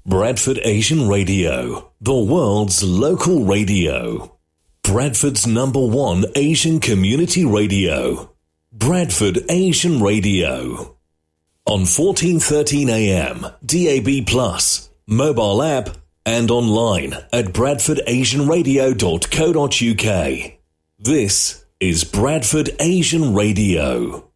Bradford Asian Radio, the world's local radio. Bradford's #1 Asian community radio. Bradford Asian Radio. On 1413 AM, DAB+, mobile app, and online at bradfordasianradio.co.uk. This is Bradford Asian Radio.